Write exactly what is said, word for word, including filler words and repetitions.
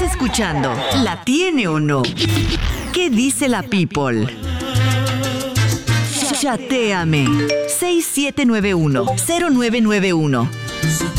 escuchando ¿La tiene o no? ¿Qué dice la people? Chatéame. seis siete nueve uno, cero nueve nueve uno.